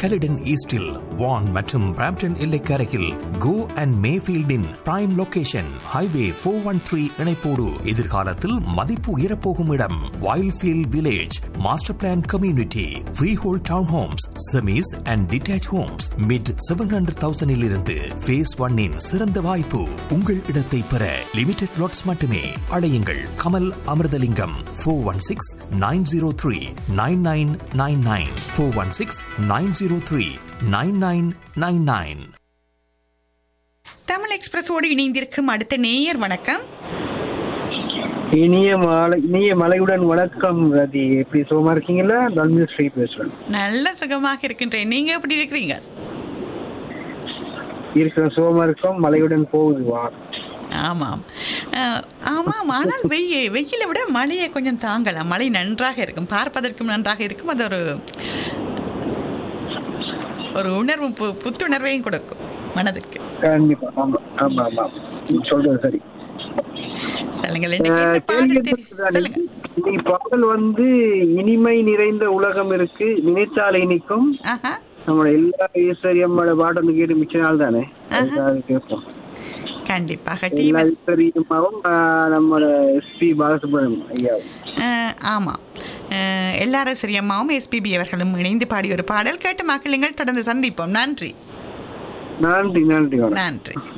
கலிடன் ஈஸ்டில் வான் மற்றும் Brampton எல்லைக்கரையில் go and மேஃபீல்டின் prime location. Highway 413 இணைப்போடு எதிர்காலத்தில் மதிப்பு உயரப்போகும் இடம். Wildfield village, master plan community, free whole down Holmes, semis and detach Holmes mid 700,000 இருந்து Phase 1 இன் சிறந்த வாய்ப்பு. உங்கள் இடத்தை பெற லிமிடெட் லாட்ஸ் மட்டுமே. அழையுங்கள் கமல் அமிர்தலிங்கம் 416-903-9999 416-903-9999. தமிழ் எக்ஸ்பிரஸோடு இணைந்திருக்கும் அடுத்த நேயர் வணக்கம். இனிய மலையுடன் வணக்கம் ரதி. எப்படி சுகமா இருக்கீங்களா? ஸ்ரீ பேசுறேன். நல்ல சுகமாக இருக்கின்றேன். நீங்க எப்படி இருக்கிறீங்க? இருக்கிற சுகமா இருக்கும். மலையுடன் போகுதுவா? ஆமாம் ஆமாம். ஆனால் வெயிலை விட மழையை கொஞ்சம் தாங்கலாம். மழை நன்றாக இருக்கும், பார்ப்பதற்கும் நன்றாக இருக்கும். அது ஒரு உணர்வு, புத்துணர்வையும் கொடுக்கும் மனதுக்கு. கண்டிப்பா. ஆமா ஆமா ஆமா, சொல்றது சரி. பாடல் இனிமை நிறைந்த உலகம் இருக்கு, நினைத்தால் இனிக்கும். நம்மளோட எல்லா ஈஸ்வரியம்மோட பாடல் கேட்டு மிச்ச நாள் தானே கேட்போம். கண்டிப்பாக நம்மளோட எஸ்பி பாலசுப்ரமணியம் ஐயாவும். ஆமாம், எல்லாரும் சரியம்மாவும் எஸ்பிபி அவர்களும் இணைந்து பாடிய ஒரு பாடல் கேட்டு மக்களுங்கள். தொடர்ந்து சந்திப்போம். நன்றி நன்றி நன்றி நன்றி.